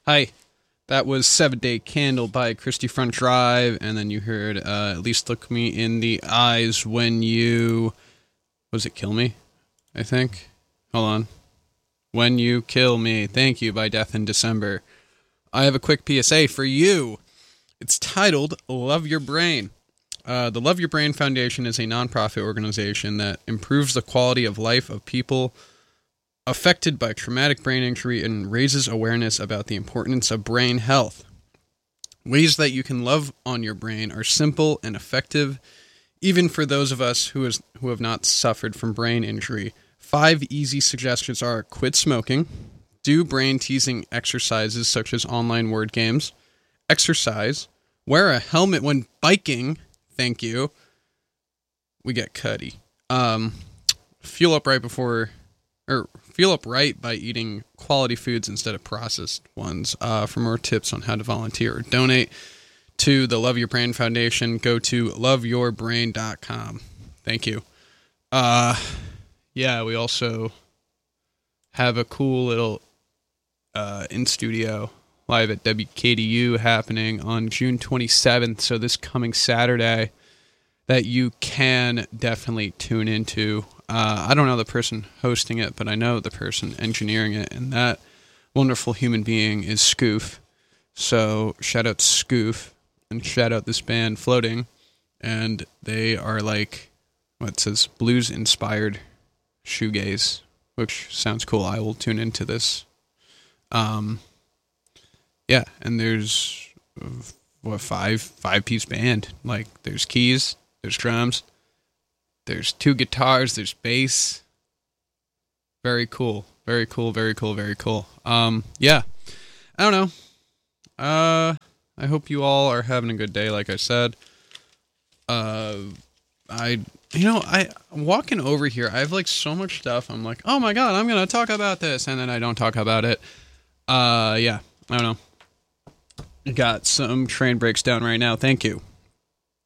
Hi. That was 7-Day Candle by Christy Front Drive, and then you heard At Least Look Me in the Eyes When You... Was it Kill Me? I think. Hold on. When You Kill Me. Thank You by Death in December. I have a quick PSA for you. It's titled Love Your Brain. The Love Your Brain Foundation is a nonprofit organization that improves the quality of life of people affected by traumatic brain injury and raises awareness about the importance of brain health. Ways that you can love on your brain are simple and effective, even for those of us who have not suffered from brain injury. 5 easy suggestions are: quit smoking, do brain-teasing exercises such as online word games, exercise, wear a helmet when biking, thank you, we get cutty, fuel up right by eating quality foods instead of processed ones. For more tips on how to volunteer or donate to the Love Your Brain Foundation, go to loveyourbrain.com. Thank you. Yeah, we also have a cool little in-studio live at WKDU happening on June 27th, so this coming Saturday, that you can definitely tune into. I don't know the person hosting it, but I know the person engineering it, and that wonderful human being is Scoof. So shout out Scoof, and shout out this band Floating, and they are like, what says, blues-inspired shoegaze, which sounds cool. I will tune into this. Yeah, and there's what, five-piece band. Like, there's keys, there's drums, there's 2 guitars, there's bass. Very cool. Very cool, very cool, very cool. Yeah. I don't know. I hope you all are having a good day, like I said. I'm walking over here, I have like so much stuff. I'm like, oh my god, I'm gonna talk about this, and then I don't talk about it. Yeah, I don't know. Got some train breaks down right now. Thank you.